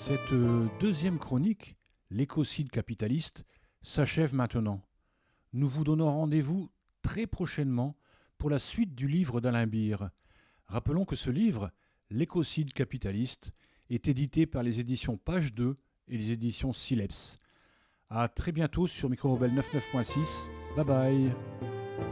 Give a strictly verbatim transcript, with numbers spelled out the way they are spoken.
Cette euh, deuxième chronique, l'écocide capitaliste, s'achève maintenant. Nous vous donnons rendez-vous très prochainement pour la suite du livre d'Alain Beer. Rappelons que ce livre, l'écocide capitaliste, est édité par les éditions Page deux et les éditions Sileps. A très bientôt sur Micro Rebelle quatre-vingt-neuf point six. Bye bye.